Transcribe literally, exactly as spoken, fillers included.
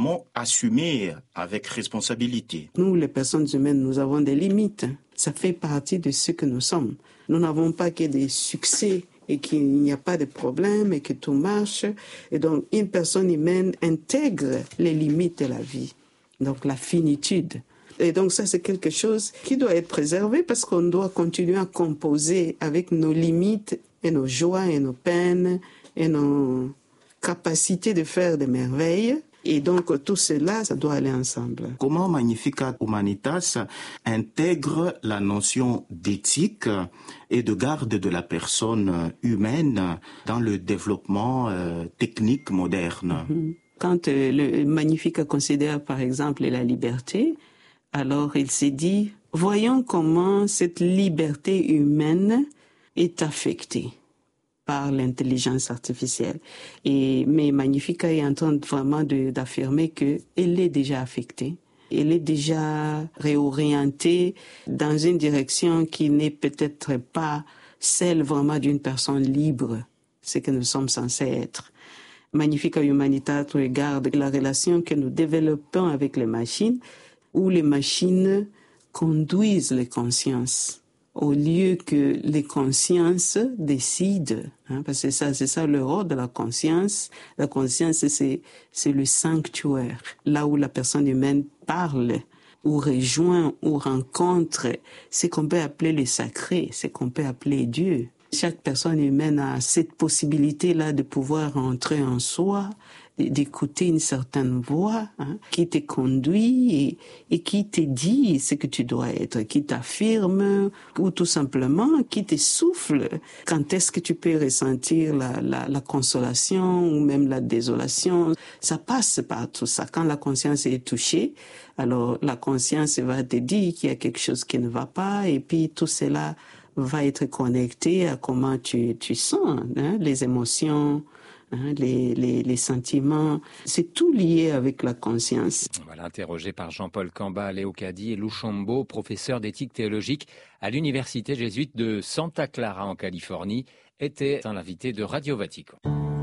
comment assumer avec responsabilité. Nous, les personnes humaines, nous avons des limites. Ça fait partie de ce que nous sommes. Nous n'avons pas que des succès et qu'il n'y a pas de problème et que tout marche. Et donc, une personne humaine intègre les limites de la vie, donc la finitude. Et donc ça, c'est quelque chose qui doit être préservé parce qu'on doit continuer à composer avec nos limites et nos joies et nos peines et nos capacités de faire des merveilles. Et donc, tout cela, ça doit aller ensemble. Comment Magnificat Humanitas intègre la notion d'éthique et de garde de la personne humaine dans le développement euh, technique moderne? Mm-hmm. Quand euh, le Magnificat considère, par exemple, la liberté, alors il s'est dit, voyons comment cette liberté humaine est affectée par l'intelligence artificielle. Et, mais Magnificat est en train vraiment de, d'affirmer qu'elle est déjà affectée. Elle est déjà réorientée dans une direction qui n'est peut-être pas celle vraiment d'une personne libre, ce que nous sommes censés être. Magnificat Humanitas regarde la relation que nous développons avec les machines, où les machines conduisent les consciences, au lieu que les consciences décident. Hein, parce que ça, c'est ça le rôle de la conscience. La conscience, c'est, c'est le sanctuaire, là où la personne humaine parle, ou rejoint, ou rencontre ce qu'on peut appeler le sacré, ce qu'on peut appeler Dieu. Chaque personne humaine a cette possibilité-là de pouvoir entrer en soi, d'écouter une certaine voix hein, qui te conduit et, et qui te dit ce que tu dois être, qui t'affirme ou tout simplement qui te souffle. Quand est-ce que tu peux ressentir la, la, la consolation ou même la désolation? Ça passe par tout ça. Quand la conscience est touchée, alors la conscience va te dire qu'il y a quelque chose qui ne va pas et puis tout cela va être connecté à comment tu, tu sens, hein, les émotions, hein, les, les, les sentiments. C'est tout lié avec la conscience. Voilà, interrogé par Jean-Paul Camba, Léocadie et Luchambo, professeur d'éthique théologique à l'université jésuite de Santa Clara en Californie, était l'invité de Radio Vatican.